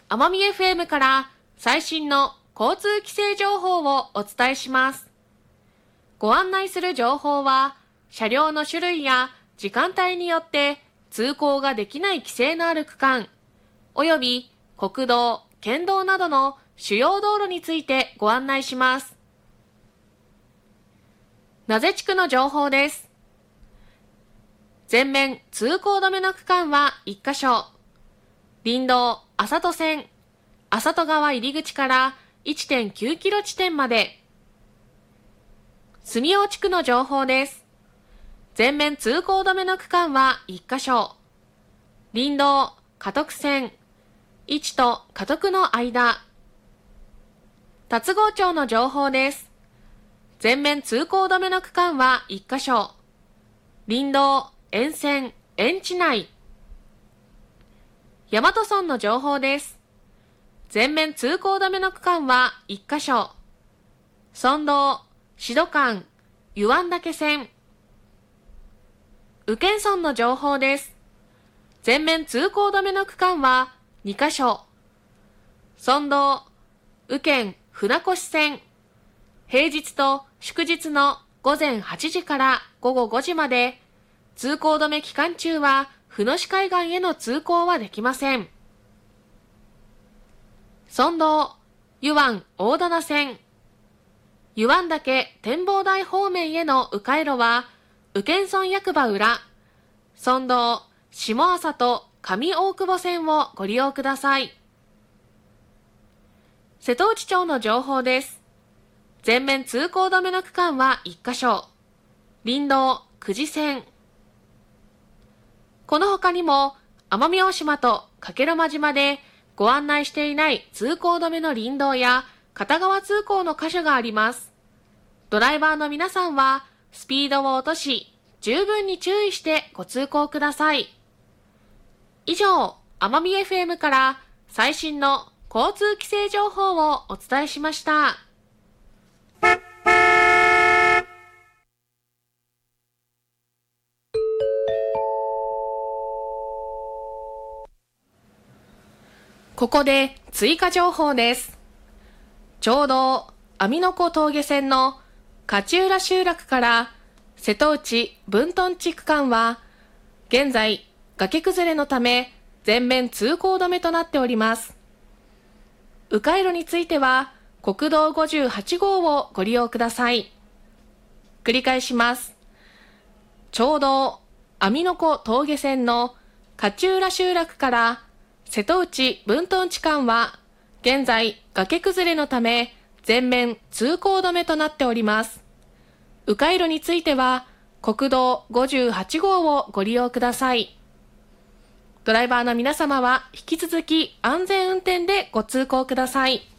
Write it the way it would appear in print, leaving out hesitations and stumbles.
奄美 FM から最新の交通規制情報をお伝えします。ご案内する情報は、車両の種類や時間帯によって通行ができない規制のある区間、および国道、県道などの主要道路についてご案内します。名瀬地区の情報です。全面通行止めの区間は1カ所。林道麻戸線、麻戸川入り口から 1.9 キロ地点まで。住大地区の情報です。全面通行止めの区間は1カ所。林道嘉徳線、市と嘉徳の間。龍郷町の情報です。全面通行止めの区間は1カ所。林道沿線、園地内。大和村の情報です。全面通行止めの区間は1カ所。村道、志度間、湯湾岳線。宇検村の情報です。全面通行止めの区間は2カ所。村道、宇検船越線。平日と祝日の午前8時から午後5時まで、通行止め期間中は船越海岸への通行はできません。村道、湯湾大棚線。湯湾岳展望台方面への迂回路は、宇検村役場裏、村道、下朝と上大久保線をご利用ください。瀬戸内町の情報です。全面通行止めの区間は1カ所。林道、久慈線。この他にも、奄美大島と加計呂麻島でご案内していない通行止めの林道や片側通行の箇所があります。ドライバーの皆さんは、スピードを落とし、十分に注意してご通行ください。以上、奄美 FM から最新の交通規制情報をお伝えしました。ここで追加情報です。ちょうど網の子峠線の勝浦集落から瀬戸内分屯地区間は現在崖崩れのため全面通行止めとなっております。迂回路については国道58号をご利用ください。繰り返します。ちょうど網の子峠線の勝浦集落から瀬戸内分屯地間は現在崖崩れのため全面通行止めとなっております。迂回路については国道58号をご利用ください。ドライバーの皆様は引き続き安全運転でご通行ください。